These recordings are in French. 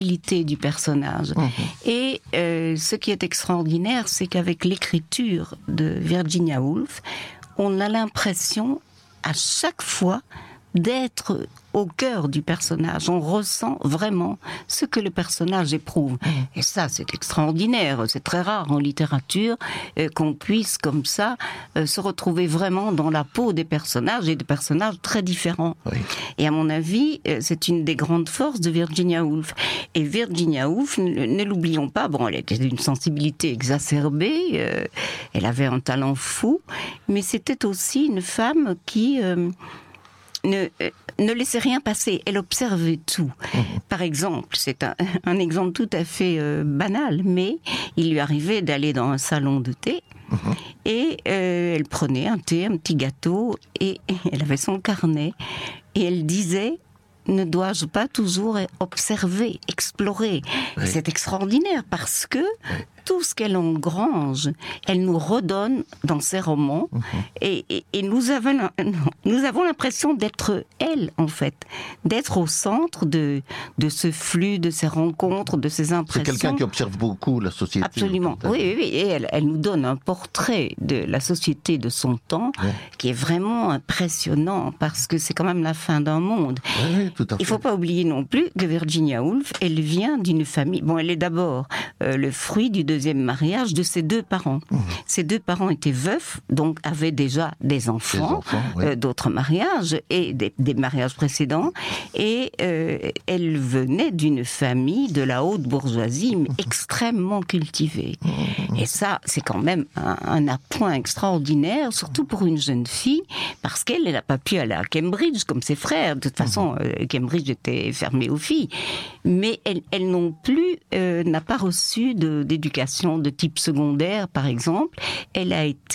du personnage. Et ce qui est extraordinaire, c'est qu'avec l'écriture de Virginia Woolf, on a l'impression à chaque fois d'être au cœur du personnage. On ressent vraiment ce que le personnage éprouve. Et ça, c'est extraordinaire. C'est très rare en littérature qu'on puisse, comme ça, se retrouver vraiment dans la peau des personnages, et des personnages très différents. Oui. Et à mon avis, c'est une des grandes forces de Virginia Woolf. Et Virginia Woolf, ne l'oublions pas, bon, elle était d'une sensibilité exacerbée, elle avait un talent fou, mais c'était aussi une femme qui ne laissait rien passer, elle observait tout. Par exemple, c'est un exemple tout à fait banal, mais il lui arrivait d'aller dans un salon de thé, et elle prenait un thé, un petit gâteau, et elle avait son carnet, et elle disait: ne dois-je pas toujours observer, explorer? Oui. C'est extraordinaire parce que tout ce qu'elle engrange, elle nous redonne dans ses romans, et nous avons l'impression d'être elle, en fait, d'être au centre de ce flux, de ces rencontres, de ces impressions. C'est quelqu'un qui observe beaucoup la société. Absolument, oui, et elle nous donne un portrait de la société de son temps, qui est vraiment impressionnant, parce que c'est quand même la fin d'un monde. Oui, tout à fait. Il ne faut pas oublier non plus que Virginia Woolf, elle vient d'une famille... Bon, elle est d'abord le fruit du deuxième mariage de ses deux parents. Ses deux parents étaient veufs, donc avaient déjà des enfants d'autres mariages, et des mariages précédents, et elle venait d'une famille de la haute bourgeoisie, mais extrêmement cultivée. Et ça, c'est quand même un appoint extraordinaire, surtout pour une jeune fille, parce qu'elle n'a pas pu aller à Cambridge comme ses frères. De toute façon, Cambridge était fermé aux filles. Mais elle non plus n'a pas reçu d'éducation de type secondaire, par exemple. Elle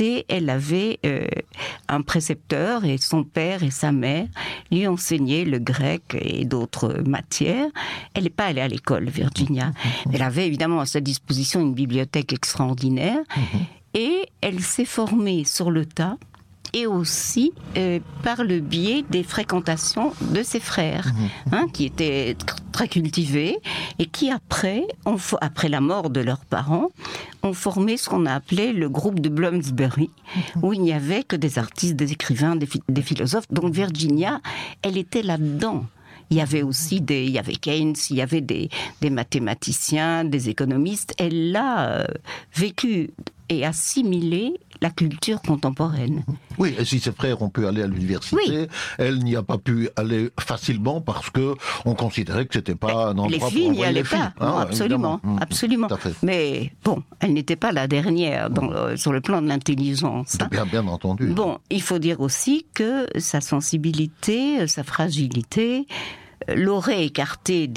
avait un précepteur, et son père et sa mère lui enseignaient le grec et d'autres matières. Elle n'est pas allée à l'école, Virginia. Elle avait évidemment à sa disposition une bibliothèque extraordinaire, et elle s'est formée sur le tas, et aussi par le biais des fréquentations de ses frères, qui étaient très cultivés, et qui après la mort de leurs parents, ont formé ce qu'on a appelé le groupe de Bloomsbury, où il n'y avait que des artistes, des écrivains, des philosophes. Donc Virginia, elle était là-dedans. Il y avait aussi il y avait Keynes, il y avait des mathématiciens, des économistes. Elle a vécu et assimilé la culture contemporaine. Oui, et si ses frères ont pu aller à l'université, elle n'y a pas pu aller facilement parce que on considérait que c'était pas un endroit pour envoyer les filles. Les filles n'y allaient pas, non, absolument, absolument. Mais bon, elle n'était pas la dernière sur le plan de l'intelligence. Bien entendu. Bon, il faut dire aussi que sa sensibilité, sa fragilité l'aurait écartée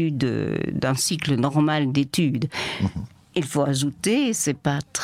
d'un cycle normal d'études. Il faut ajouter, c'est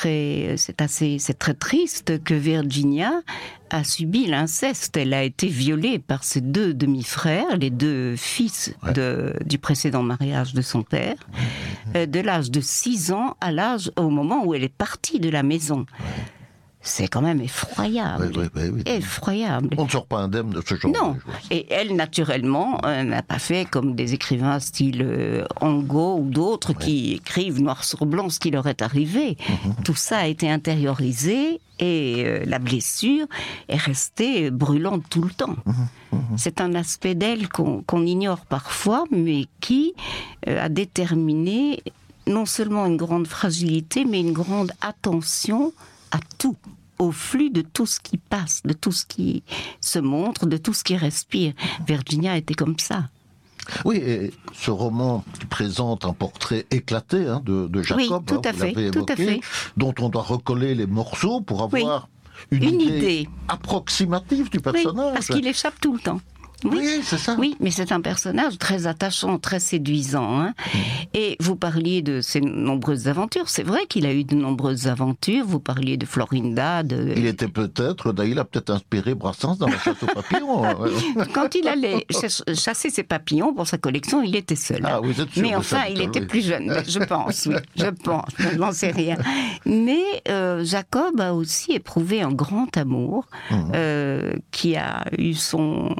très triste que Virginia a subi l'inceste. Elle a été violée par ses deux demi-frères, les deux fils du précédent mariage de son père, de l'âge de 6 ans au moment où elle est partie de la maison. C'est quand même effroyable. Oui. Effroyable. On ne sort pas indemne de ce genre de choses. Et elle, naturellement, n'a pas fait comme des écrivains style Angot ou d'autres qui écrivent noir sur blanc ce qui leur est arrivé. Tout ça a été intériorisé, et la blessure est restée brûlante tout le temps. C'est un aspect d'elle qu'on ignore parfois, mais qui a déterminé non seulement une grande fragilité, mais une grande attention à tout, au flux de tout ce qui passe, de tout ce qui se montre, de tout ce qui respire. Virginia était comme ça. Oui, et ce roman qui présente un portrait éclaté de Jacob, tout à fait. Dont on doit recoller les morceaux pour avoir une idée approximative du personnage. Oui, parce qu'il échappe tout le temps. Oui, c'est ça. Oui, mais c'est un personnage très attachant, très séduisant. Et vous parliez de ses nombreuses aventures. C'est vrai qu'il a eu de nombreuses aventures. Vous parliez de Florinda. Il a peut-être inspiré Brassens dans la chasse aux papillons. Quand il allait chasser ses papillons pour sa collection, il était seul. Ah, vous êtes sûr. Mais enfin, il était plus jeune. Je pense, je n'en sais rien. Mais Jacob a aussi éprouvé un grand amour qui a eu son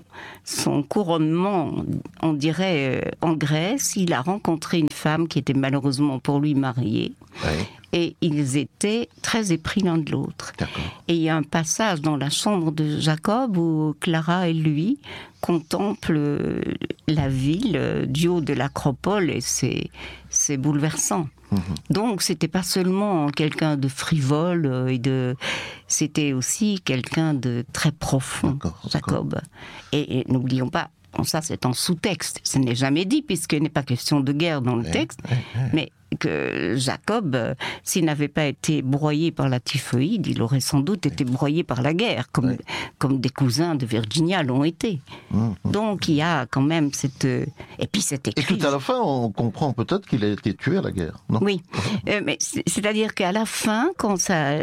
son couronnement, on dirait, en Grèce, il a rencontré une femme qui était malheureusement pour lui mariée. Oui. Et ils étaient très épris l'un de l'autre. D'accord. Et il y a un passage dans la chambre de Jacob où Clara et lui contemplent la ville du haut de l'acropole, et c'est bouleversant. Donc c'était pas seulement quelqu'un de frivole, c'était aussi quelqu'un de très profond, Jacob. Et n'oublions pas, bon, ça c'est en sous-texte, ce n'est jamais dit puisqu'il n'est pas question de guerre dans le texte, mais que Jacob, s'il n'avait pas été broyé par la typhoïde, il aurait sans doute été broyé par la guerre, comme des cousins de Virginia l'ont été. Donc il y a quand même cette... Et puis c'est écrit... Et tout à la fin, on comprend peut-être qu'il a été tué à la guerre, non? Oui, mais c'est-à-dire qu'à la fin, quand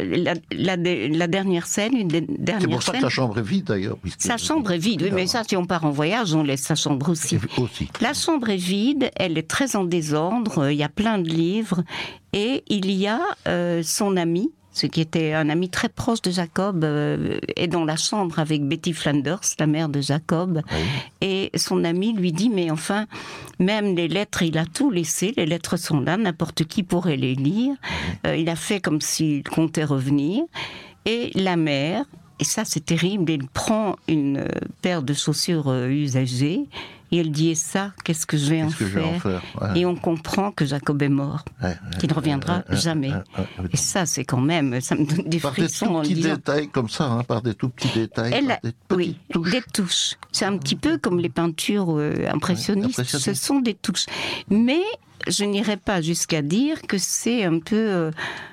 la dernière scène, une des dernières C'est pour ça que sa chambre est vide d'ailleurs. Sa chambre est vide, oui, mais ça, si on part en voyage, on laisse sa chambre aussi. La chambre est vide, elle est très en désordre, il y a plein de livres, et il y a son ami, ce qui était un ami très proche de Jacob, est dans la chambre avec Betty Flanders, la mère de Jacob, et son ami lui dit, mais enfin, même les lettres, il a tout laissé, les lettres sont là, n'importe qui pourrait les lire, il a fait comme s'il comptait revenir, et la mère, et ça c'est terrible, il prend une paire de chaussures usagées, et elle dit, et ça, qu'est-ce que je vais en faire? Et on comprend que Jacob est mort, qu'il ne reviendra jamais. Et ça, c'est quand même, ça me donne des frissons. Par des tout petits détails comme ça, par des tout petits détails, des touches. Des touches. C'est un petit peu comme les peintures impressionnistes, ce sont des touches. Mais je n'irai pas jusqu'à dire que c'est un peu...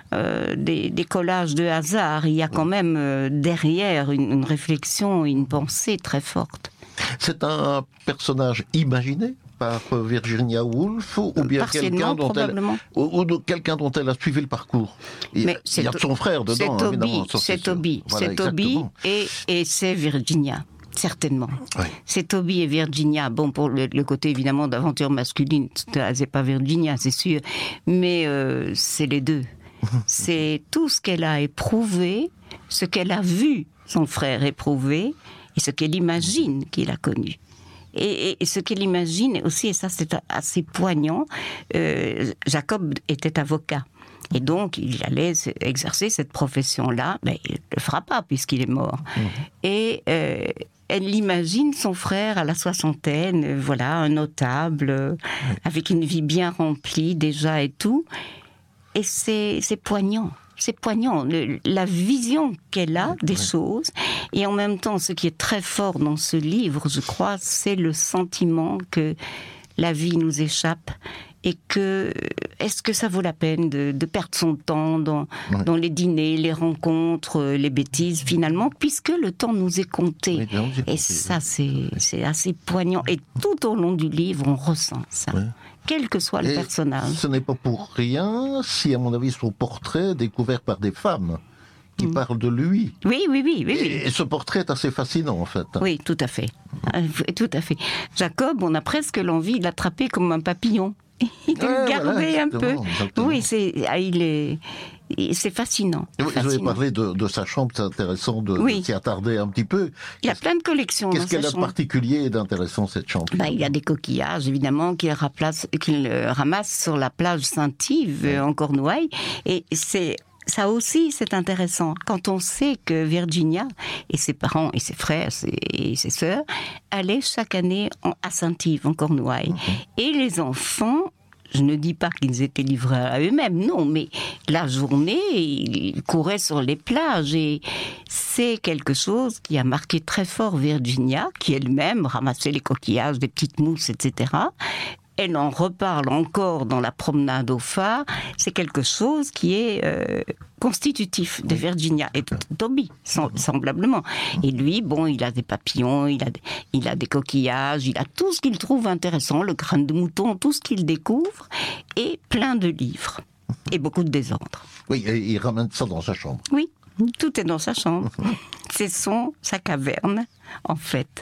des collages de hasard. Il y a quand même derrière une réflexion, une pensée très forte. C'est un personnage imaginé par Virginia Woolf ou bien quelqu'un dont elle a suivi le parcours? Il y a son frère dedans, évidemment. C'est Toby, et c'est Virginia. Certainement. Oui. C'est Toby et Virginia. Bon, pour le côté évidemment d'aventure masculine, c'est pas Virginia, c'est sûr, mais c'est les deux. C'est tout ce qu'elle a éprouvé, ce qu'elle a vu son frère éprouver, et ce qu'elle imagine qu'il a connu. Et ce qu'elle imagine aussi, et ça c'est assez poignant, Jacob était avocat. Et donc, il allait exercer cette profession-là, mais il ne le fera pas puisqu'il est mort. Et elle imagine son frère à la soixantaine, voilà, un notable, avec une vie bien remplie déjà et tout. Et c'est poignant. C'est poignant, la vision qu'elle a des choses. Et en même temps, ce qui est très fort dans ce livre, je crois, c'est le sentiment que la vie nous échappe. Et que, est-ce que ça vaut la peine de perdre son temps dans les dîners, les rencontres, les bêtises, finalement, puisque le temps nous est compté. Et ça, c'est assez poignant. Et tout au long du livre, on ressent ça. Quel que soit le personnage. Ce n'est pas pour rien si, à mon avis, son portrait est découvert par des femmes qui parlent de lui. Oui. Et ce portrait est assez fascinant, en fait. Oui, tout à fait. Tout à fait. Jacob, on a presque l'envie de l'attraper comme un papillon. Il le gardait un peu. Exactement. Oui, c'est fascinant. Vous avez parlé de sa chambre, c'est intéressant de s'y attarder un petit peu. Il y a plein de collections. Qu'est-ce qu'elle a de particulier et d'intéressant, cette chambre? Il y a des coquillages, évidemment, qu'il ramasse sur la plage Saint-Yves, en Cornouailles. Et ça aussi, c'est intéressant. Quand on sait que Virginia et ses parents et ses frères et ses sœurs allaient chaque année à Saint-Yves, en Cornouailles. Et les enfants, je ne dis pas qu'ils étaient livrés à eux-mêmes, non, mais la journée, ils couraient sur les plages. Et c'est quelque chose qui a marqué très fort Virginia, qui elle-même ramassait les coquillages, des petites mousses, etc. Elle en reparle encore dans la promenade au phare. C'est quelque chose qui est constitutif de Virginia et de Toby, semblablement. Et lui, bon, il a des papillons, il a des coquillages, il a tout ce qu'il trouve intéressant, le crâne de mouton, tout ce qu'il découvre, et plein de livres. Et beaucoup de désordre. Oui, et il ramène ça dans sa chambre. Oui, tout est dans sa chambre. C'est sa caverne, en fait.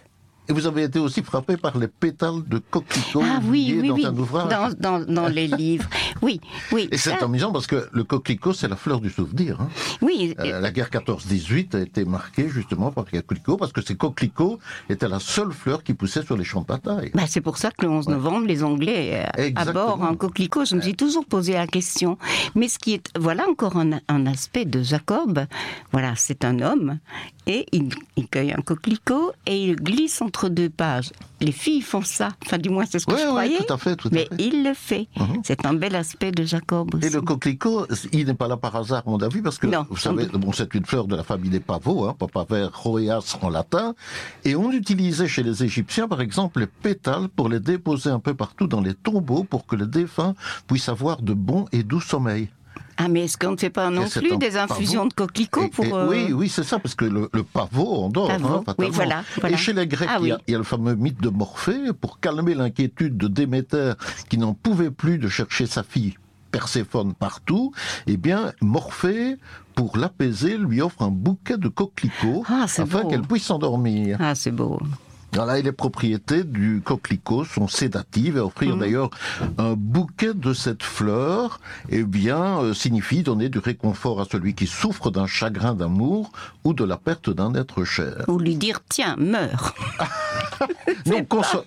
Et vous avez été aussi frappé par les pétales de coquelicot dans un ouvrage. Dans les livres. Oui. Et c'est amusant parce que le coquelicot, c'est la fleur du souvenir. Hein. Oui. La guerre 14-18 a été marquée justement par les coquelicots parce que ces coquelicots étaient la seule fleur qui poussait sur les champs de bataille. C'est pour ça que le 11 novembre, les Anglais abordent un coquelicot. Je me suis toujours posé la question. Mais voilà encore un aspect de Jacob. Voilà, c'est un homme et il cueille un coquelicot et il glisse entre deux pages. Les filles font ça. Enfin, du moins, c'est ce que je croyais. Tout à fait. Mais il le fait. C'est un bel aspect de Jacob aussi. Et le coquelicot, il n'est pas là par hasard, mon avis, parce que, vous savez, c'est une fleur de la famille des pavots, Papaver roeas en latin, et on utilisait chez les Égyptiens, par exemple, les pétales pour les déposer un peu partout dans les tombeaux pour que le défunt puisse avoir de bons et doux sommeils. Mais est-ce qu'on ne fait pas non plus des infusions de coquelicots pour... Oui, c'est ça, parce que le pavot endort. Oui, voilà. Et chez les Grecs, il y a le fameux mythe de Morphée, pour calmer l'inquiétude de Déméter, qui n'en pouvait plus de chercher sa fille Perséphone partout, eh bien, Morphée, pour l'apaiser, lui offre un bouquet de coquelicots, afin qu'elle puisse s'endormir. C'est beau. Voilà, et les propriétés du coquelicot sont sédatives, et offrir d'ailleurs un bouquet de cette fleur, signifie donner du réconfort à celui qui souffre d'un chagrin d'amour ou de la perte d'un être cher. Ou lui dire, tiens, meurs. Non,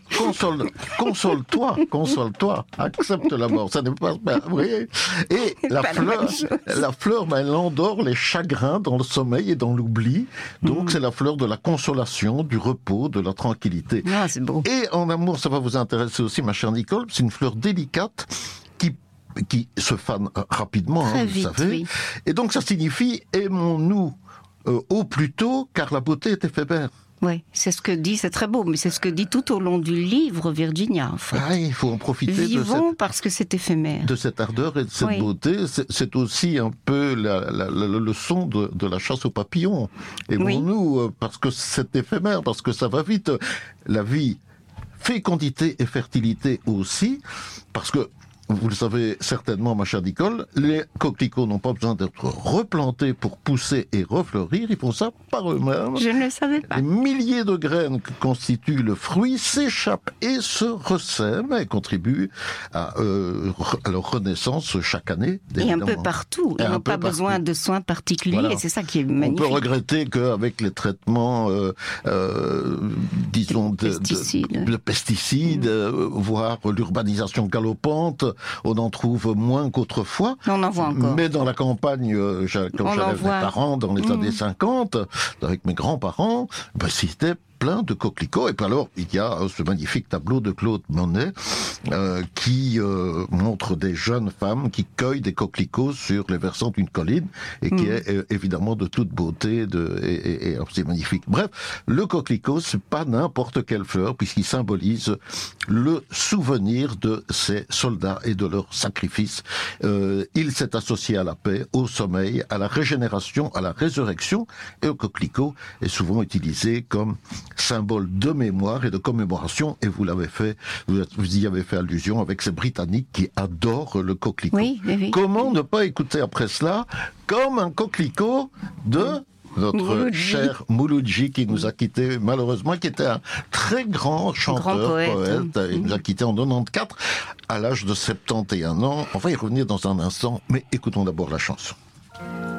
console-toi, accepte la mort, ça n'est pas vrai. Et la fleur, elle endort les chagrins dans le sommeil et dans l'oubli, donc c'est la fleur de la consolation, du repos, de la tranquillité. C'est beau. Et en amour, ça va vous intéresser aussi, ma chère Nicole, c'est une fleur délicate qui se fane rapidement, vous savez. Oui. Et donc ça signifie aimons-nous au plus tôt, car la beauté est éphémère. Oui, c'est ce que dit, c'est très beau, mais c'est ce que dit tout au long du livre Virginia, en fait. Il faut en profiter. Vivons parce que c'est éphémère. De cette ardeur et de cette beauté. C'est aussi un peu la leçon de la chasse aux papillons. Aimons-nous parce que c'est éphémère, parce que ça va vite. La vie, fécondité et fertilité aussi, parce que vous le savez certainement, ma chère Nicole, les coquelicots n'ont pas besoin d'être replantés pour pousser et refleurir, ils font ça par eux-mêmes. Je ne le savais pas. Les milliers de graines que constitue le fruit s'échappent et se ressèment et contribuent à leur renaissance chaque année. Et un peu partout, ils n'ont pas besoin de soins particuliers, et c'est ça qui est magnifique. On peut regretter qu'avec les traitements, disons, de pesticides, voire l'urbanisation galopante, on en trouve moins qu'autrefois. On en voit encore. Mais dans la campagne, quand j'avais mes parents dans les années 50, avec mes grands-parents, c'était plein de coquelicots. Et puis alors, il y a ce magnifique tableau de Claude Monet qui montre des jeunes femmes qui cueillent des coquelicots sur les versants d'une colline et qui est évidemment de toute beauté et c'est magnifique. Bref, le coquelicot, c'est pas n'importe quelle fleur puisqu'il symbolise le souvenir de ces soldats et de leur sacrifice. Il s'est associé à la paix, au sommeil, à la régénération, à la résurrection, et le coquelicot est souvent utilisé comme symbole de mémoire et de commémoration, et vous y avez fait allusion avec ces Britanniques qui adorent le coquelicot. Oui. Comment ne pas écouter après cela comme un coquelicot de notre cher Mouloudji qui nous a quittés malheureusement, qui était un très grand chanteur, poète. Il nous a quittés en 94 à l'âge de 71 ans. On va y revenir dans un instant, mais écoutons d'abord la chanson.